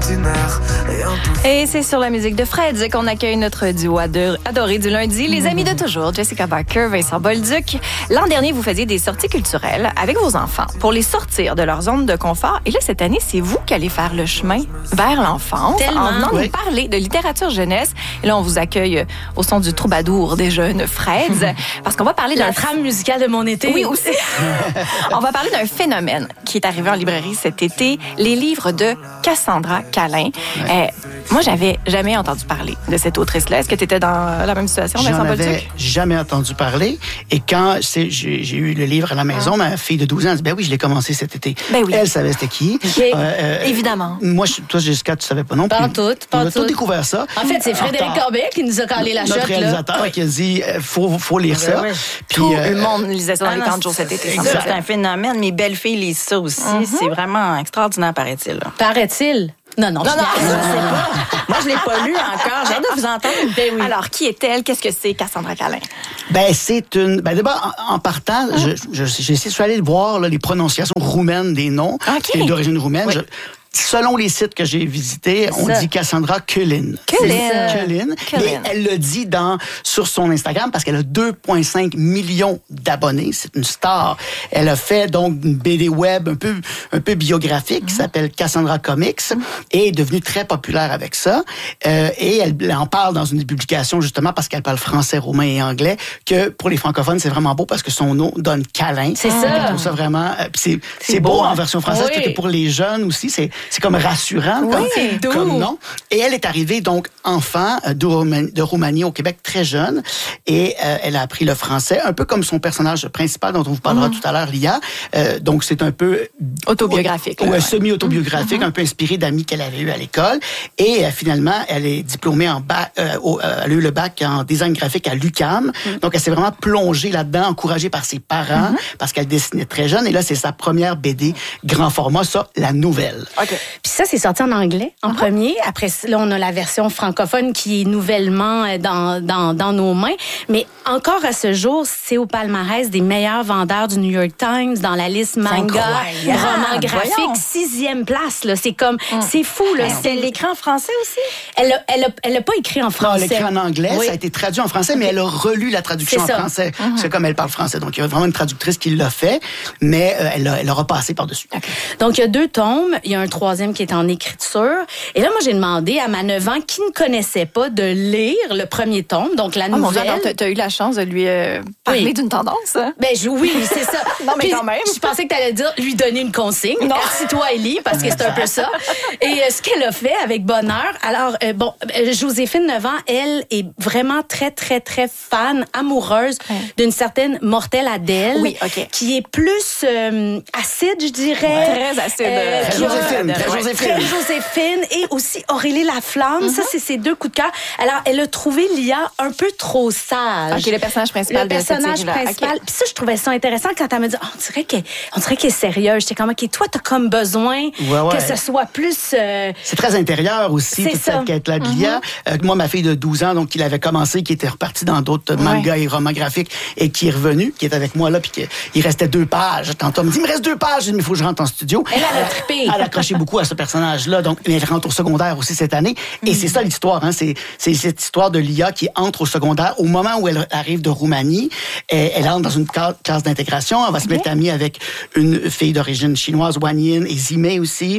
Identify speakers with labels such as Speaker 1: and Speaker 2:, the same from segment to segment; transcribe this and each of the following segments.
Speaker 1: ordinaire.
Speaker 2: Et c'est sur la musique de Fred qu'on accueille notre duo adoré du lundi, les amis de toujours, Jessica Barker, Vincent Bolduc. L'an dernier, vous faisiez des sorties culturelles avec vos enfants pour les sortir de leur zone de confort. Et là, cette année, c'est vous qui allez faire le chemin vers l'enfance en venant nous parler de littérature jeunesse. Et là, on vous accueille au son du troubadour des jeunes Freds parce qu'on va parler
Speaker 3: la trame musicale de mon été.
Speaker 2: Oui, aussi. On va parler d'un phénomène qui est arrivé en librairie cet été, les livres de Cassandra Callain. Moi, j'avais jamais entendu parler de cette autrice-là. Est-ce que tu étais dans la même situation, Vincent Bolduc?
Speaker 4: J'en avais jamais entendu parler. Et quand j'ai eu le livre à la maison, ma fille de 12 ans a dit, ben oui, je l'ai commencé cet été.
Speaker 2: Ben oui.
Speaker 4: Elle savait c'était qui.
Speaker 2: Évidemment.
Speaker 4: Moi, toi, Jessica, tu savais pas non plus.
Speaker 3: Pas tout.
Speaker 4: On a tout découvert ça.
Speaker 3: En fait, c'est Frédéric Corbet qui nous a calé la shot.
Speaker 4: Notre réalisateur qui a dit, faut lire ça.
Speaker 2: Oui. Puis, tout le monde lisait ça dans les camps de jour cet été.
Speaker 5: C'est un phénomène. Mes belles-filles lisent ça aussi. C'est vraiment extraordinaire, paraît-il.
Speaker 3: Paraît-il? Non, je sais pas.
Speaker 5: Moi, je l'ai pas lu encore. J'ai hâte de vous entendre.
Speaker 2: Ben oui. Alors, qui est-elle? Qu'est-ce que c'est, Cassandra Callain?
Speaker 4: D'abord, en partant, j'ai essayé de aller voir les prononciations roumaines des noms, qui est d'origine roumaine.
Speaker 2: Oui.
Speaker 4: Selon les sites que j'ai visités, on dit Cassandra Callain. Mais elle le dit sur son Instagram parce qu'elle a 2,5 millions d'abonnés. C'est une star. Elle a fait donc une BD web un peu biographique qui s'appelle Cassandra Comics et est devenue très populaire avec ça. Et elle en parle dans une des publications justement parce qu'elle parle français, roumain et anglais, que pour les francophones, c'est vraiment beau parce que son nom donne câlin.
Speaker 3: C'est ça.
Speaker 4: Je trouve ça vraiment... c'est beau en version française parce que pour les jeunes aussi, c'est comme rassurant comme nom. Et elle est arrivée donc enfant de Roumanie au Québec très jeune et elle a appris le français un peu comme son personnage principal dont on vous parlera tout à l'heure, Lia. Donc c'est un peu
Speaker 2: autobiographique.
Speaker 4: Semi-autobiographique, un peu inspiré d'amis qu'elle avait eu à l'école. Et finalement, elle est diplômée en bac, elle a eu le bac en design graphique à l'UQAM. Donc elle s'est vraiment plongée là-dedans, encouragée par ses parents parce qu'elle dessinait très jeune. Et là, c'est sa première BD grand format, ça, la nouvelle.
Speaker 3: OK. Puis ça, c'est sorti en anglais en premier. Après, là, on a la version francophone qui est nouvellement dans nos mains. Mais encore à ce jour, c'est au palmarès des meilleurs vendeurs du New York Times dans la liste manga, roman graphique, 6e place. Là. C'est comme, c'est fou. Là.
Speaker 5: C'est l'écrit en français aussi?
Speaker 3: Elle a pas écrit en français.
Speaker 4: Non, elle écrit en anglais. Ça a été traduit en français, mais elle a relu la traduction en français. C'est comme elle parle français. Donc, il y a vraiment une traductrice qui l'a fait, mais elle a repassé par-dessus.
Speaker 3: Okay. Donc, il y a 2 tomes. Il y a un 3e qui est en écriture. Et là, moi, j'ai demandé à ma 9 ans qui ne connaissait pas de lire le premier tome, donc la nouvelle.
Speaker 2: Mon Dieu, tu as eu la chance de lui parler d'une tendance. Hein?
Speaker 3: Oui, c'est ça.
Speaker 2: Non, mais quand même.
Speaker 3: Je pensais que tu allais dire lui donner une consigne. Assis-toi et lis, parce que c'est un peu ça. Et ce qu'elle a fait avec bonheur. Alors, Joséphine, 9 ans, elle est vraiment très, très, très fan, amoureuse d'une certaine Mortelle Adèle.
Speaker 2: Oui, OK.
Speaker 3: Qui est plus acide, je dirais.
Speaker 2: Très acide.
Speaker 3: Très Joséphine et aussi Aurélie Laflamme. Ça, c'est ses 2 coups de cœur. Alors, elle a trouvé Lia un peu trop sage.
Speaker 2: OK, le personnage principal.
Speaker 3: Le personnage principal. Puis ça, je trouvais ça intéressant quand elle m'a dit, on dirait qu'elle est sérieuse. J'étais comme, OK, toi, t'as comme besoin que ce soit plus...
Speaker 4: C'est très intérieur aussi, toute cette quête-là de Lia. Moi, ma fille de 12 ans, donc, qui l'avait commencé, qui était repartie dans d'autres mangas et romans graphiques et qui est revenue, qui est avec moi là, puis il restait 2 pages. Tantôt, elle me dit, il me reste 2 pages. Je dis, mais il faut que je rentre en studio.
Speaker 3: Elle a trippé.
Speaker 4: Elle a accroché beaucoup à ce personnage-là. Donc, elle rentre au secondaire aussi cette année. Et c'est ça l'histoire. Hein. C'est cette histoire de Lia qui entre au secondaire. Au moment où elle arrive de Roumanie, elle entre dans une classe d'intégration. Elle va se mettre amie avec une fille d'origine chinoise, Wan Yin, et Zimei aussi.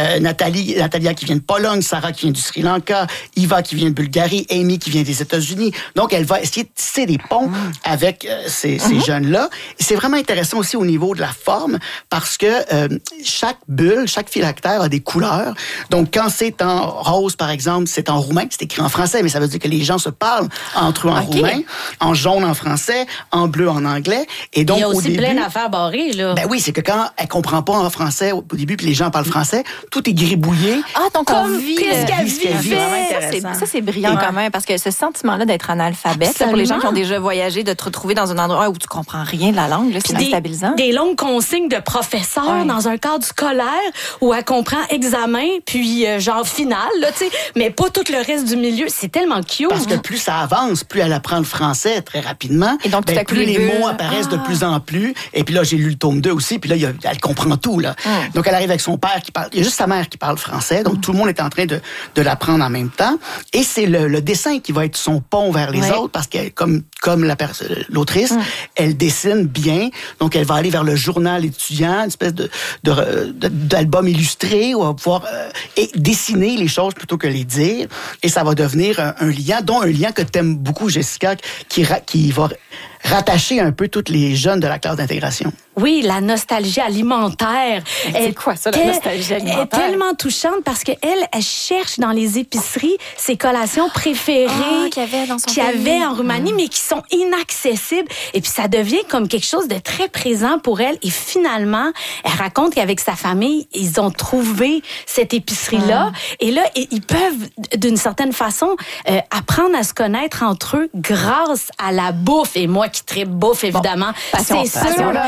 Speaker 4: Natalia qui vient de Pologne, Sarah qui vient du Sri Lanka, Iva qui vient de Bulgarie, Amy qui vient des États-Unis. Donc, elle va essayer de tisser des ponts avec ces jeunes-là. Et c'est vraiment intéressant aussi au niveau de la forme parce que chaque bulle, chaque phylactère a des couleurs. Donc, quand c'est en rose, par exemple, c'est en roumain, c'est écrit en français, mais ça veut dire que les gens se parlent entre eux en roumain, en jaune en français, en bleu en anglais. Et donc,
Speaker 3: il y a aussi
Speaker 4: au début,
Speaker 3: plein d'affaires barrées, là.
Speaker 4: Ben oui, c'est que quand elle comprend pas en français au début, puis les gens parlent français, tout est gribouillé.
Speaker 2: Ah, donc on vit
Speaker 3: qu'est-ce qu'elle vit.
Speaker 2: Ça, c'est brillant quand même, parce que ce sentiment-là d'être analphabète, là, pour les gens qui ont déjà voyagé, de te retrouver dans un endroit où tu comprends rien de la langue, là, c'est déstabilisant.
Speaker 3: Des longues consignes de professeurs dans un cadre scolaire où elle comprend examen, puis genre finale, là, tu sais, mais pas tout le reste du milieu. C'est tellement cute.
Speaker 4: Parce que plus ça avance, plus elle apprend le français très rapidement.
Speaker 2: Et donc,
Speaker 4: plus les mots apparaissent de plus en plus. Et puis là, j'ai lu le tome 2 aussi, puis là, elle comprend tout, là. Donc, elle arrive avec son père qui parle. Il y a juste sa mère qui parle français, donc tout le monde est en train de l'apprendre en même temps. Et c'est le dessin qui va être son pont vers les autres, parce que comme l'autrice, elle dessine bien, donc elle va aller vers le journal étudiant, une espèce d'album illustré où elle va pouvoir dessiner les choses plutôt que les dire, et ça va devenir un lien, dont un lien que t'aimes beaucoup, Jessica, qui va rattacher un peu toutes les jeunes de la classe d'intégration.
Speaker 3: Oui, la nostalgie alimentaire.
Speaker 2: C'est quoi ça, la nostalgie alimentaire?
Speaker 3: Elle est tellement touchante parce qu'elle cherche dans les épiceries ses collations préférées
Speaker 2: qu'il y
Speaker 3: avait en Roumanie, mais qui sont inaccessibles. Et puis ça devient comme quelque chose de très présent pour elle. Et finalement, elle raconte qu'avec sa famille, ils ont trouvé cette épicerie-là. Et là, ils peuvent, d'une certaine façon, apprendre à se connaître entre eux grâce à la bouffe. Et moi qui tripe bouffe, évidemment, c'est sûr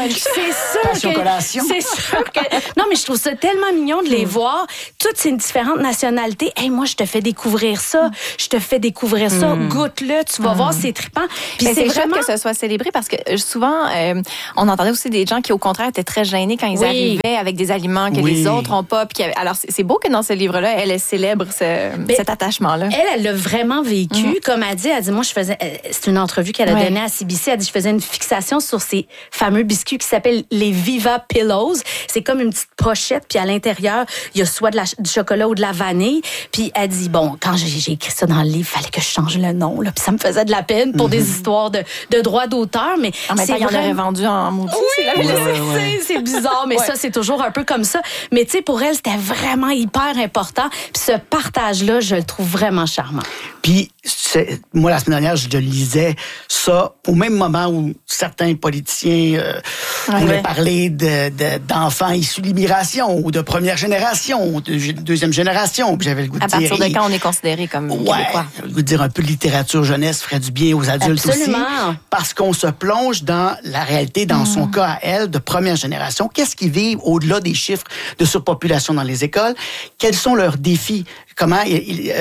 Speaker 3: que... Non, mais je trouve ça tellement mignon de les voir. Toutes ces différentes nationalités. Hey, moi, je te fais découvrir ça. Je te fais découvrir ça. Goûte-le. Tu vas voir, c'est trippant.
Speaker 2: Puis c'est vraiment que ce soit célébré parce que souvent, on entendait aussi des gens qui, au contraire, étaient très gênés quand ils arrivaient avec des aliments que les autres n'ont pas. Puis alors, c'est beau que dans ce livre-là, elle célèbre cet attachement-là.
Speaker 3: Elle l'a vraiment vécu. Comme elle dit, moi, c'est une entrevue qu'elle a donnée à CBC. Elle dit, je faisais une fixation sur ces fameux biscuits qui s'appellent les Viva Pillows. C'est comme une petite pochette, puis à l'intérieur, il y a soit du chocolat ou de la vanille. Puis elle dit, bon, quand j'ai écrit ça dans le livre, il fallait que je change le nom, là, puis ça me faisait de la peine pour des histoires de droits d'auteur, mais
Speaker 2: en même temps, il y en aurait vendu en maudit.
Speaker 3: C'est bizarre, mais ça, c'est toujours un peu comme ça. Mais tu sais, pour elle, c'était vraiment hyper important. Puis ce partage-là, je le trouve vraiment charmant.
Speaker 4: Puis, moi, la semaine dernière, je lisais ça au même moment où certains politiciens voulaient parler d'enfants issus de l'immigration ou de première génération ou de deuxième génération. Puis j'avais le goût de dire...
Speaker 2: À partir de quand on est considéré comme québécois?
Speaker 4: Le goût de dire un peu de littérature jeunesse ferait du bien aux adultes aussi. Parce qu'on se plonge dans la réalité, dans son cas à elle, de première génération. Qu'est-ce qu'ils vivent au-delà des chiffres de surpopulation dans les écoles? Quels sont leurs défis? Comment ils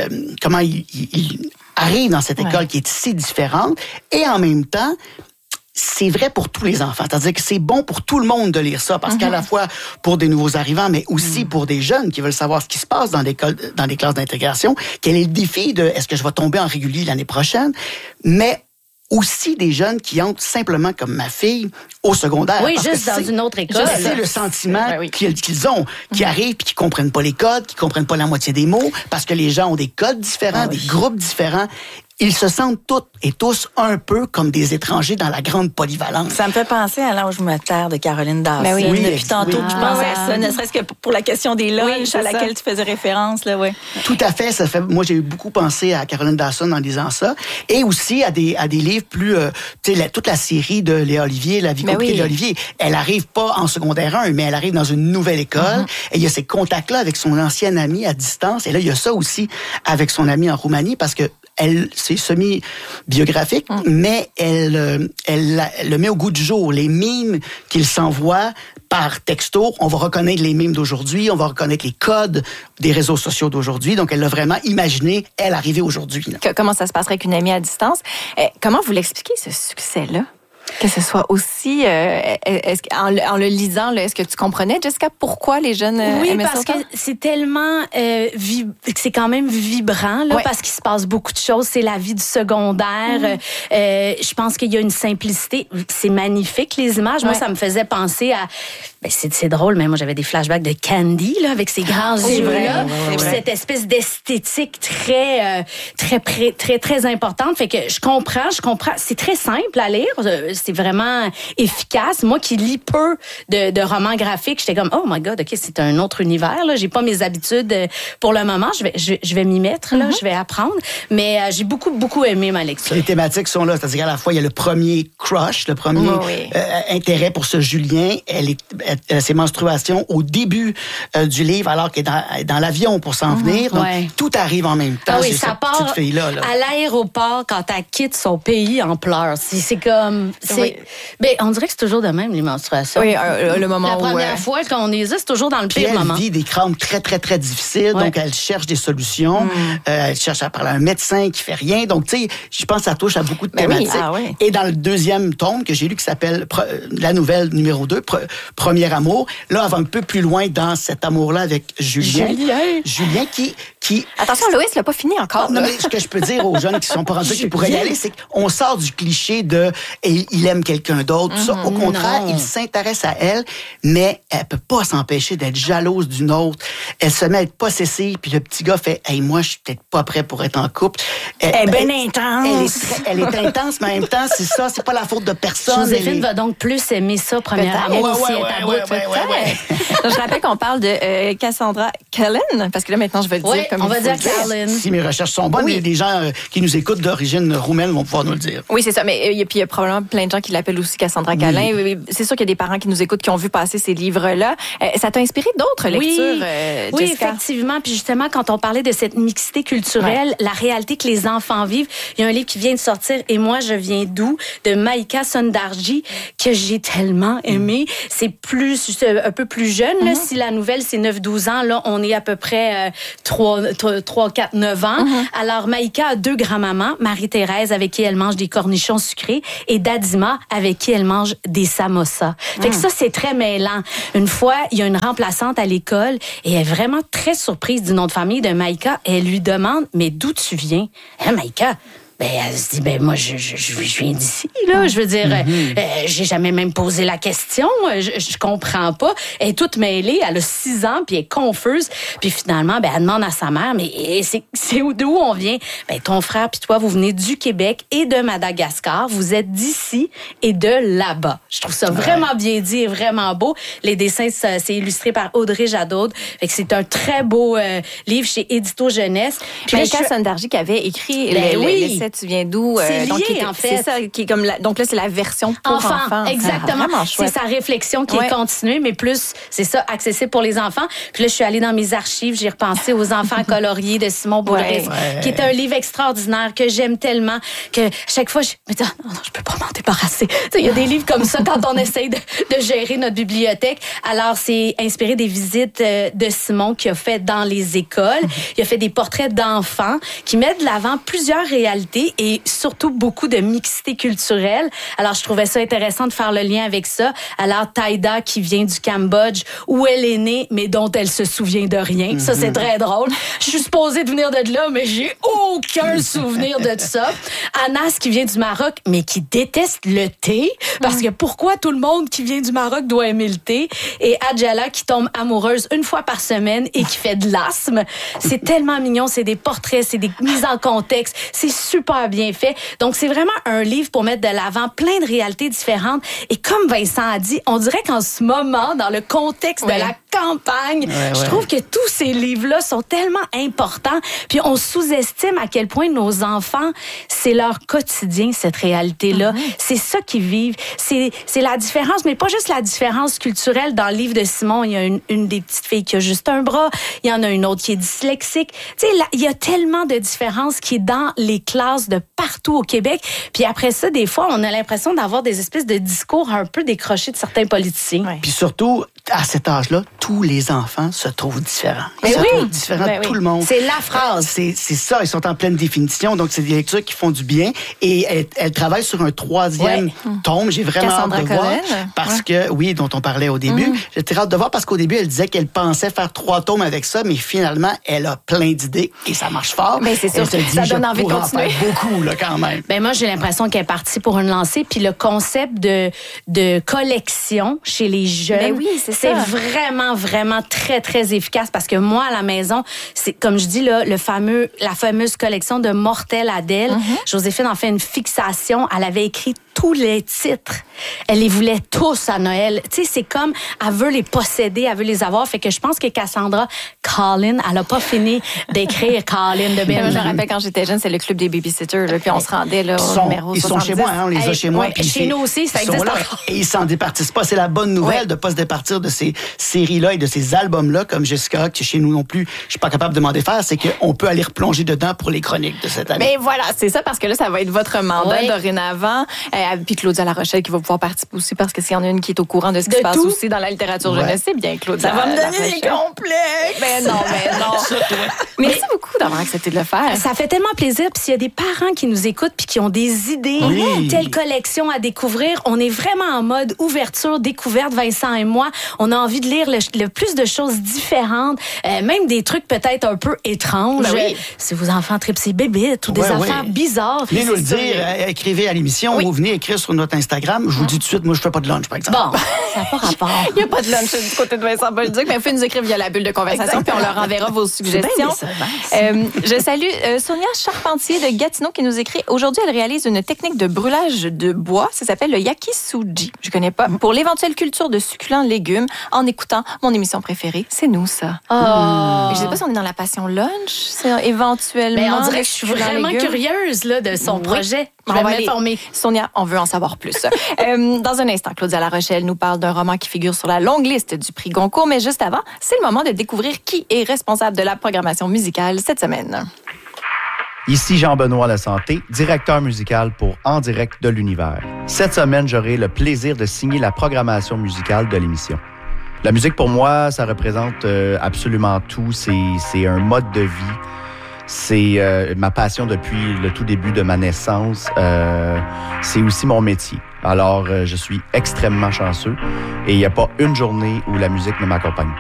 Speaker 4: arrivent dans cette école qui est si différente? Et en même temps, c'est vrai pour tous les enfants. C'est-à-dire que c'est bon pour tout le monde de lire ça, parce qu'à la fois pour des nouveaux arrivants, mais aussi pour des jeunes qui veulent savoir ce qui se passe dans les classes d'intégration. Quel est le défi de est-ce que je vais tomber en régulier l'année prochaine? Mais aussi des jeunes qui entrent simplement comme ma fille au secondaire.
Speaker 3: Oui, juste dans une autre école.
Speaker 4: C'est le sentiment qu'ils ont, qui arrivent puis qui comprennent pas les codes, qui comprennent pas la moitié des mots, parce que les gens ont des codes différents, des groupes différents. Ils se sentent toutes et tous un peu comme des étrangers dans la grande polyvalence.
Speaker 5: Ça me fait penser à L'Ange Terre de Caroline Dawson.
Speaker 2: Ben oui.
Speaker 5: Depuis tantôt, je pense à ça, ne serait-ce que pour la question des lunchs à laquelle tu faisais référence. Là,
Speaker 4: Tout à fait. Moi, j'ai beaucoup pensé à Caroline Dawson en lisant ça. Et aussi à des livres plus... toute la série de Léa Olivier, La vie compliquée de Léa Olivier. Elle arrive pas en secondaire 1, mais elle arrive dans une nouvelle école. Et il y a ces contacts-là avec son ancienne amie à distance. Et là, il y a ça aussi avec son amie en Roumanie, parce que c'est semi-biographique, mais elle le met au goût du jour. Les mimes qu'il s'envoie par texto, on va reconnaître les mimes d'aujourd'hui, on va reconnaître les codes des réseaux sociaux d'aujourd'hui. Donc, elle l'a vraiment imaginé, elle, arriver aujourd'hui.
Speaker 2: Comment ça se passerait avec une amie à distance? Comment vous l'expliquez, ce succès-là? Que ce soit aussi, en le lisant, est-ce que tu comprenais, Jessica, pourquoi les jeunes aimaient ça?
Speaker 3: Oui, parce que c'est tellement, c'est quand même vibrant, là, parce qu'il se passe beaucoup de choses. C'est la vie du secondaire. Je pense qu'il y a une simplicité. C'est magnifique, les images. Moi, ça me faisait penser à... c'est drôle, mais moi, j'avais des flashbacks de Candy, là, avec ses grands yeux-là. Cette espèce d'esthétique très importante. Fait que je comprends. C'est très simple à lire. C'est vraiment efficace. Moi qui lis peu de romans graphiques, j'étais comme, oh my God, OK, c'est un autre univers, là. J'ai pas mes habitudes pour le moment. Je vais m'y mettre, là. Je vais apprendre. Mais j'ai beaucoup aimé ma lecture.
Speaker 4: Les thématiques sont là. C'est-à-dire qu'à la fois, il y a le premier crush, le premier intérêt pour ce Julien. Elle ses menstruations au début du livre, alors qu'elle est dans l'avion pour s'en venir. Donc, tout arrive en même temps.
Speaker 3: Oui, ça part
Speaker 4: petite fille-là, là.
Speaker 3: À l'aéroport quand elle quitte son pays en pleurs. C'est comme... Ben, on dirait que c'est toujours de même, les menstruations.
Speaker 2: Oui, le moment
Speaker 3: La
Speaker 2: où...
Speaker 3: première fois qu'on les a, c'est toujours dans le
Speaker 4: Puis
Speaker 3: pire moment.
Speaker 4: Elle vit des crampes très, très, très difficiles. Donc, elle cherche des solutions. Elle cherche à parler à un médecin qui fait rien. Donc, tu sais, je pense que ça touche à beaucoup de thématiques.
Speaker 5: Oui.
Speaker 4: Et dans le deuxième tome que j'ai lu, qui s'appelle la nouvelle numéro 2, Premier amour, là, elle va un peu plus loin dans cet amour-là avec Julien. Julien qui...
Speaker 2: Attention, Loïs l'a pas fini encore.
Speaker 4: Non, mais ce que je peux dire aux jeunes qui sont pas rendus qui pourraient y aller, c'est qu'on sort du cliché de il aime quelqu'un d'autre, tout ça. Au contraire, il s'intéresse à elle, mais elle peut pas s'empêcher d'être jalouse d'une autre. Elle se met à être possessive, puis le petit gars fait hey, moi, je suis peut-être pas prêt pour être en couple.
Speaker 5: Elle est bien intense.
Speaker 4: Elle est intense, mais en même temps, c'est ça, c'est pas la faute de personne.
Speaker 3: Joséphine va donc plus aimer ça, Premier amour, si elle est à bout.
Speaker 2: Je rappelle qu'on parle de Cassandra Cullen, parce que là, maintenant, je vais le dire comme
Speaker 3: on va dire
Speaker 2: Cullen.
Speaker 3: Cullen.
Speaker 4: Si mes recherches sont bonnes, les gens qui nous écoutent d'origine roumaine vont pouvoir nous le dire.
Speaker 2: Oui, c'est ça. Mais il y a probablement plein de gens qui l'appellent aussi Cassandra Cullen. Oui. C'est sûr qu'il y a des parents qui nous écoutent qui ont vu passer ces livres-là. Ça t'a inspiré d'autres lectures,
Speaker 3: Oui,
Speaker 2: Jessica?
Speaker 3: effectivement. Puis justement, quand on parlait de cette mixité culturelle, la réalité que les enfants vivent, il y a un livre qui vient de sortir, Et moi, je viens d'où, de Maïka Sondarji, que j'ai tellement aimé. C'est un peu plus jeune. Là, si la nouvelle, c'est 9-12 ans, là, on est à peu près 3, 4, 9 ans. Alors, Maïka a 2 grands-mamans, Marie-Thérèse, avec qui elle mange des cornichons sucrés, et Dadima, avec qui elle mange des samosas. Fait que ça, c'est très mêlant. Une fois, il y a une remplaçante à l'école, et elle est vraiment très surprise du nom de famille de Maïka, et elle lui demande, mais d'où tu viens? Hein, Maïka? Ben, elle se dit, ben moi, je viens d'ici, là. Je veux dire, j'ai jamais même posé la question. Je comprends pas. Elle est toute mêlée. Elle a 6 ans, puis elle est confuse. Puis finalement, ben, elle demande à sa mère, mais c'est d'où on vient? Ben, ton frère puis toi, vous venez du Québec et de Madagascar. Vous êtes d'ici et de là-bas. Je trouve ça vraiment bien dit et vraiment beau. Les dessins, c'est illustré par Audrey Jadot. Fait que c'est un très beau livre chez Édito Jeunesse.
Speaker 2: Puis Maïka Sondarji qui avait écrit l'essai Tu viens d'où?
Speaker 3: C'est
Speaker 2: donc,
Speaker 3: lié, en fait.
Speaker 2: C'est ça, qui est comme donc là, c'est la version pour enfants.
Speaker 3: Exactement. C'est sa réflexion qui est continuée, mais plus, c'est ça, accessible pour les enfants. Puis là, je suis allée dans mes archives, j'ai repensé aux Enfants coloriés de Simon Boulris, qui est un livre extraordinaire que j'aime tellement que chaque fois, je me dis, non, je peux pas m'en débarrasser. Il y a des livres comme ça quand on essaye de gérer notre bibliothèque. Alors, c'est inspiré des visites de Simon qu'il a fait dans les écoles. Il a fait des portraits d'enfants qui mettent de l'avant plusieurs réalités et surtout beaucoup de mixité culturelle. Alors, je trouvais ça intéressant de faire le lien avec ça. Alors, Taïda, qui vient du Cambodge, où elle est née, mais dont elle se souvient de rien. Ça, c'est très drôle. Je suis supposée de venir de là, mais j'ai aucun souvenir de ça. Anas, qui vient du Maroc, mais qui déteste le thé, parce que pourquoi tout le monde qui vient du Maroc doit aimer le thé? Et Adjala, qui tombe amoureuse une fois par semaine et qui fait de l'asthme. C'est tellement mignon. C'est des portraits, c'est des mises en contexte. C'est super bien fait. Donc, c'est vraiment un livre pour mettre de l'avant plein de réalités différentes. Et comme Vincent a dit, on dirait qu'en ce moment, dans le contexte de la campagne, je trouve que tous ces livres-là sont tellement importants. Puis, on sous-estime à quel point nos enfants, c'est leur quotidien, cette réalité-là. C'est ça qu'ils vivent. C'est la différence, mais pas juste la différence culturelle. Dans le livre de Simon, il y a une des petites filles qui a juste un bras. Il y en a une autre qui est dyslexique. Tu sais, il y a tellement de différences qui est dans les classes de partout au Québec. Puis après ça, des fois, on a l'impression d'avoir des espèces de discours un peu décrochés de certains politiciens.
Speaker 4: Puis surtout, à cet âge-là, tous les enfants se trouvent différents. Ils se trouvent différents de tout le monde.
Speaker 3: C'est la phrase.
Speaker 4: C'est ça, ils sont en pleine définition. Donc, c'est des lectures qui font du bien. Et elle travaille sur un 3e tome. J'ai vraiment hâte de voir. Parce que, oui, dont on parlait au début. J'ai très hâte de voir parce qu'au début, elle disait qu'elle pensait faire 3 tomes avec ça, mais finalement, elle a plein d'idées et ça marche fort.
Speaker 2: Mais c'est sûr, ça donne envie de continuer.
Speaker 4: Beaucoup, là, quand même.
Speaker 3: Ben moi, j'ai l'impression qu'elle est partie pour une lancée. Puis le concept de collection chez les jeunes, c'est vraiment, vraiment très, très efficace. Parce que moi, à la maison, c'est comme je dis, là, la fameuse collection de Mortel Adèle. Joséphine en fait une fixation. Elle avait écrit tous les titres. Elle les voulait tous à Noël. Tu sais, c'est comme, elle veut les posséder, elle veut les avoir. Fait que je pense que Cassandra Colin, elle a pas fini d'écrire Colin de Ben.
Speaker 2: Je me rappelle quand j'étais jeune, c'est le club des babysitters, là, puis on se rendait là, au numéro 70.
Speaker 4: Ils sont chez moi, hein, on les a chez moi.
Speaker 3: Ouais, chez nous aussi, ça existe
Speaker 4: là,
Speaker 3: encore.
Speaker 4: Et ils s'en départissent pas. C'est la bonne nouvelle de pas se départir de ces séries-là et de ces albums-là, comme Jessica, qui chez nous non plus, je suis pas capable de m'en défaire, c'est qu'on peut aller replonger dedans pour les chroniques de cette année.
Speaker 2: Mais voilà, c'est ça, parce que là, ça va être votre mandat
Speaker 3: Oui.
Speaker 2: dorénavant. Puis Claudia La Rochelle qui va pouvoir participer aussi, parce que s'il y en a une qui est au courant de ce qui se passe
Speaker 3: tout.
Speaker 2: aussi dans la littérature jeunesse, c'est bien Claudia.
Speaker 5: Ça va me
Speaker 2: La
Speaker 5: donner des
Speaker 2: Rochelle.
Speaker 5: complexes.
Speaker 2: Ben non, mais non. Merci beaucoup d'avoir accepté de le faire.
Speaker 3: Ça fait tellement plaisir. Puis s'il y a des parents qui nous écoutent puis qui ont des idées,
Speaker 4: Oui.
Speaker 3: telle collection à découvrir, on est vraiment en mode ouverture, découverte, Vincent et moi. On a envie de lire le plus de choses différentes, même des trucs peut-être un peu étranges.
Speaker 2: Ben oui.
Speaker 3: Si vos enfants tripent ces bébites ou des
Speaker 4: Ouais,
Speaker 3: affaires
Speaker 4: ouais.
Speaker 3: bizarres.
Speaker 4: Venez nous le
Speaker 3: c'est
Speaker 4: dire,
Speaker 3: ça.
Speaker 4: écrivez à l'émission ou venez écrire sur notre Instagram. Je vous dis tout de suite, moi, je fais pas de lunch, par exemple.
Speaker 3: Bon, ça n'a pas rapport.
Speaker 2: Il n'y a pas de lunch du côté de Vincent Bolduc, mais vous pouvez nous écrire via la bulle de conversation, puis on leur enverra vos suggestions. Je salue Sonia Charpentier de Gatineau qui nous écrit. Aujourd'hui, elle réalise une technique de brûlage de bois. Ça s'appelle le yakisuji. Je connais pas. Pour l'éventuelle culture de succulents légumes, en écoutant mon émission préférée, c'est nous, ça.
Speaker 3: Oh.
Speaker 2: Je sais pas si on est dans la passion lunch, c'est éventuellement.
Speaker 3: Mais on dirait
Speaker 2: les
Speaker 3: que je suis
Speaker 2: succulents
Speaker 3: vraiment
Speaker 2: légumes.
Speaker 3: curieuse là, de son
Speaker 2: Oui.
Speaker 3: projet. Je
Speaker 2: On
Speaker 3: vais
Speaker 2: va aller-
Speaker 3: m'informer.
Speaker 2: Sonia, on veut en savoir plus. Dans un instant, Claudia La Rochelle nous parle d'un roman qui figure sur la longue liste du prix Goncourt, mais juste avant, c'est le moment de découvrir qui est responsable de la programmation musicale cette semaine.
Speaker 1: Ici Jean-Benoît Lasanté, directeur musical pour En direct de l'univers. Cette semaine, j'aurai le plaisir de signer la programmation musicale de l'émission. La musique, pour moi, ça représente absolument tout. C'est un mode de vie. C'est ma passion depuis le tout début de ma naissance. C'est aussi mon métier. Alors, je suis extrêmement chanceux et il n'y a pas une journée où la musique ne m'accompagne pas.